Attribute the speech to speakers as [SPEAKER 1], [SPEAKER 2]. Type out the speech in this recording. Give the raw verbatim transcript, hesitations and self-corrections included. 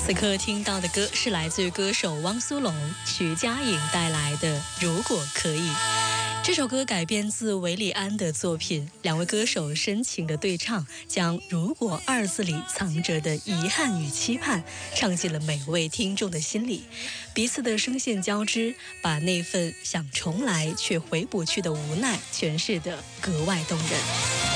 [SPEAKER 1] 此刻听到的歌是来自于歌手汪苏泷、徐佳莹带来的《如果可以》。这首歌改编自韦礼安的作品，两位歌手深情的对唱，将“如果”二字里藏着的遗憾与期盼唱进了每位听众的心里，彼此的声线交织，把那份想重来却回不去的无奈诠释得格外动人。